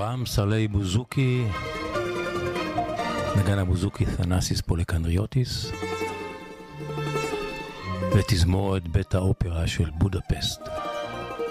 אברהם סרלי בוזוקי, נגן הבוזוקי תנסיס פוליקנדריוטיס, ותזמורת בית האופרה של בודפסט.